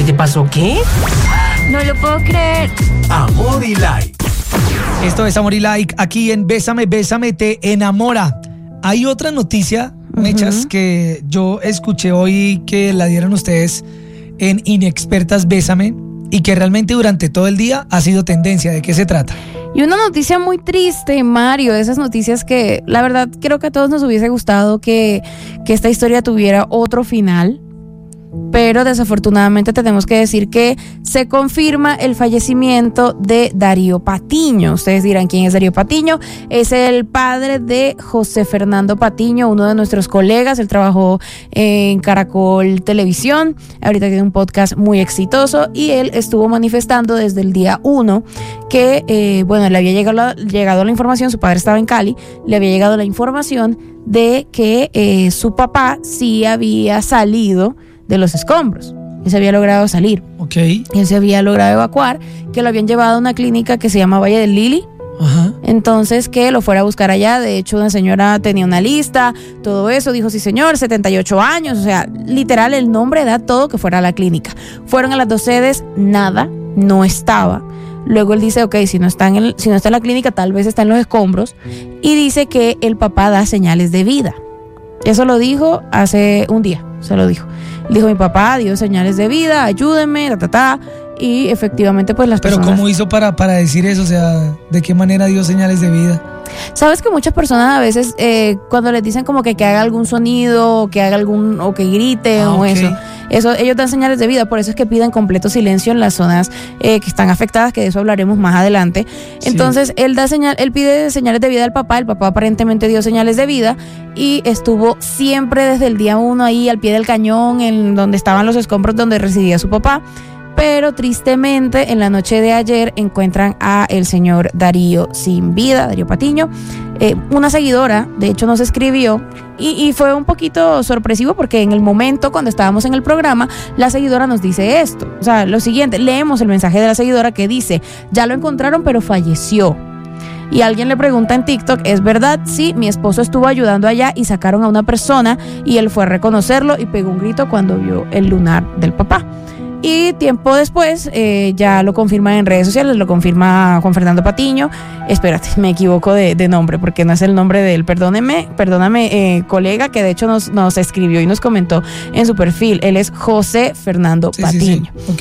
¿Qué te pasó? ¿Qué? No lo puedo creer. Amor y Like. Esto es Amor y Like, aquí en Bésame, Bésame, te enamora. Hay otra noticia, Mechas, que yo escuché hoy que la dieron ustedes en Inexpertas Bésame y que realmente durante todo el día ha sido tendencia. ¿De qué se trata? Y una noticia muy triste, Mario, esas noticias que la verdad creo que a todos nos hubiese gustado que esta historia tuviera otro final. Pero desafortunadamente tenemos que decir que se confirma el fallecimiento de Darío Patiño. Ustedes dirán, ¿quién es Darío Patiño? Es el padre de José Fernando Patiño, uno de nuestros colegas. Él trabajó en Caracol Televisión, ahorita tiene un podcast muy exitoso y él estuvo manifestando desde el día 1 que, le había llegado la información, su padre estaba en Cali, le había llegado la información de que su papá sí había salido de los escombros. Él se había logrado salir. Ok. Él se había logrado evacuar, que lo habían llevado a una clínica que se llama Valle del Lili. Ajá. Entonces que lo fuera a buscar allá. De hecho, una señora tenía una lista, todo eso, dijo, sí señor, 78 años, o sea, literal el nombre da todo que fuera a la clínica. Fueron a las 2 sedes, nada, no estaba. Luego él dice, ok, si no está en la clínica, tal vez está en los escombros. Y dice que el papá da señales de vida. Eso lo dijo hace un día, se lo dijo. Dijo, mi papá dio señales de vida, ayúdenme, y efectivamente pues las personas... Pero ¿cómo hizo para decir eso? O sea, ¿de qué manera dio señales de vida? Sabes que muchas personas a veces cuando les dicen como que haga algún sonido, que haga o que grite o okay. eso, ellos dan señales de vida. Por eso es que piden completo silencio en las zonas que están afectadas, que de eso hablaremos más adelante. Entonces sí. Él pide señales de vida al papá. El papá aparentemente dio señales de vida y estuvo siempre desde el día 1 ahí al pie del cañón, en donde estaban los escombros donde residía su papá. Pero tristemente en la noche de ayer encuentran a el señor Darío sin vida, Darío Patiño. Una seguidora, de hecho, nos escribió y fue un poquito sorpresivo porque en el momento cuando estábamos en el programa, la seguidora nos dice esto. O sea, lo siguiente, leemos el mensaje de la seguidora que dice, ya lo encontraron pero falleció. Y alguien le pregunta en TikTok, ¿es verdad? Sí, mi esposo estuvo ayudando allá y sacaron a una persona y él fue a reconocerlo y pegó un grito cuando vio el lunar del papá. Y tiempo después ya lo confirma en redes sociales, lo confirma Juan Fernando Patiño. Espérate, me equivoco de nombre porque no es el nombre de él. Perdóname, colega, que de hecho nos escribió y nos comentó en su perfil. Él es José Fernando Patiño. Sí.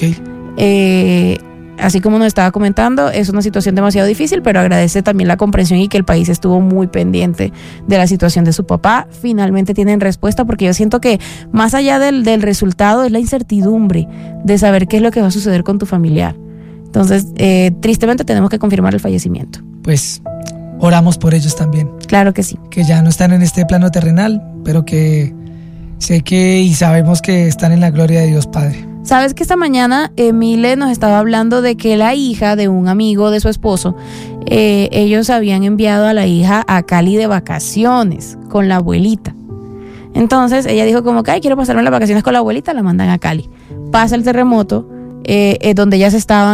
Ok. Así como nos estaba comentando, es una situación demasiado difícil, pero agradece también la comprensión y que el país estuvo muy pendiente de la situación de su papá. Finalmente tienen respuesta, porque yo siento que más allá del resultado es la incertidumbre de saber qué es lo que va a suceder con tu familiar. Entonces, tristemente tenemos que confirmar el fallecimiento. Pues oramos por ellos también. Claro que sí. Que ya no están en este plano terrenal, pero que sé que y sabemos que están en la gloria de Dios Padre. Sabes que esta mañana Emile nos estaba hablando de que la hija de un amigo de su esposo, ellos habían enviado a la hija a Cali de vacaciones con la abuelita. Entonces ella dijo como que quiero pasarme las vacaciones con la abuelita, la mandan a Cali. Pasa el terremoto, donde ellas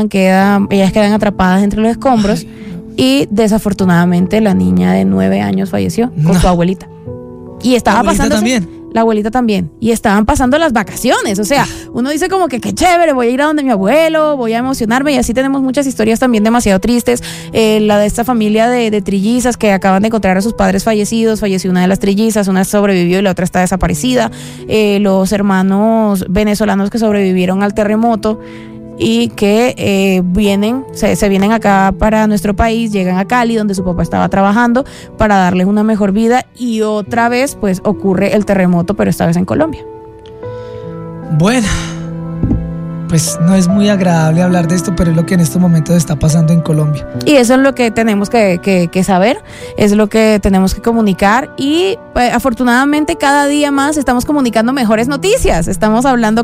quedan atrapadas entre los escombros. Y desafortunadamente la niña de 9 años falleció con su abuelita. Y estaba pasando la abuelita también. Y estaban pasando las vacaciones. O sea, uno dice como que qué chévere, voy a ir a donde mi abuelo, voy a emocionarme. Y así tenemos muchas historias también demasiado tristes. La de esta familia de trillizas que acaban de encontrar a sus padres fallecidos. Falleció una de las trillizas, una sobrevivió y la otra está desaparecida. Los hermanos venezolanos que sobrevivieron al terremoto y que se vienen acá para nuestro país, llegan a Cali donde su papá estaba trabajando para darles una mejor vida, y otra vez pues ocurre el terremoto, pero esta vez en Colombia. Bueno, pues no es muy agradable hablar de esto, pero es lo que en estos momentos está pasando en Colombia. Y eso es lo que tenemos que saber, es lo que tenemos que comunicar, y pues, afortunadamente cada día más estamos comunicando mejores noticias, estamos hablando